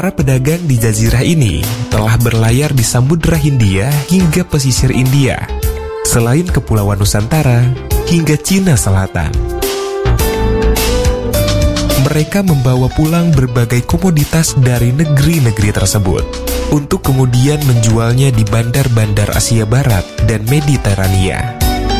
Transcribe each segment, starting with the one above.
Para pedagang di jazirah ini telah berlayar di Samudra Hindia hingga pesisir India, selain Kepulauan Nusantara hingga Cina Selatan. Mereka membawa pulang berbagai komoditas dari negeri-negeri tersebut untuk kemudian menjualnya di bandar-bandar Asia Barat dan Mediterania.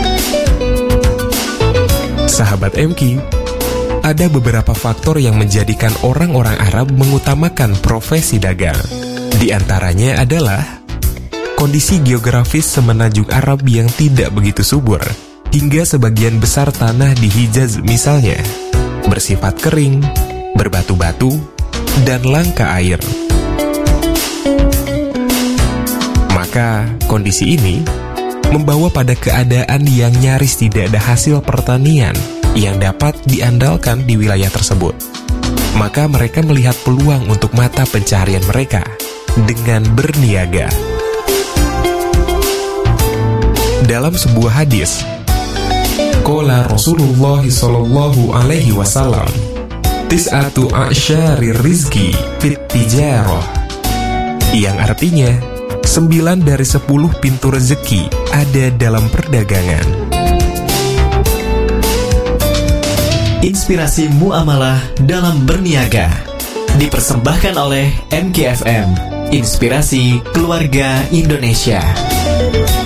Sahabat MQ, ada beberapa faktor yang menjadikan orang-orang Arab mengutamakan profesi dagang. Di antaranya adalah kondisi geografis semenanjung Arab yang tidak begitu subur, hingga sebagian besar tanah di Hijaz misalnya bersifat kering, berbatu-batu, dan langka air. Maka kondisi ini membawa pada keadaan yang nyaris tidak ada hasil pertanian yang dapat diandalkan di wilayah tersebut. Maka mereka melihat peluang untuk mata pencaharian mereka dengan berniaga. Dalam sebuah hadis, qala Rasulullah sallallahu alaihi wasallam, tis'atu a'syari rizki fit tijarah, yang artinya 9 dari 10 pintu rezeki ada dalam perdagangan. Inspirasi muamalah dalam berniaga dipersembahkan oleh MKFM, Inspirasi Keluarga Indonesia.